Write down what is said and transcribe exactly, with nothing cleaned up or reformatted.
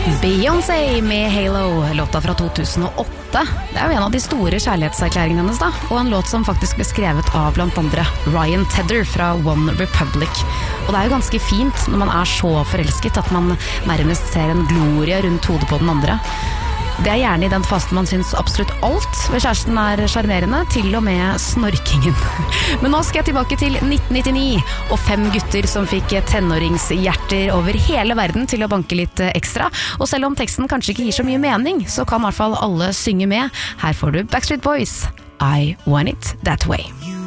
Beyoncé med Halo, låta fra to tusen og åtte. Det er jo en av de store kjærlighetserklæringene hennes da, og en låt som faktisk ble skrevet av blant andre Ryan Tedder fra One Republic. Og det er jo ganske fint når man er så forelsket at man nærmest ser en glorie rundt hodet på den andre. Det er gjerne i den fasen man synes absolutt alt ved kjæresten er charmerende, til og med snorkingen. Men nå skal jeg tilbake til nitten nittini, og fem gutter som fikk tenåringshjerter over hele verden til å banke litt ekstra. Og selv om teksten kanskje ikke gir så mye mening, så kan i hvert fall alle synge med. Her får du Backstreet Boys, I Want It That Way.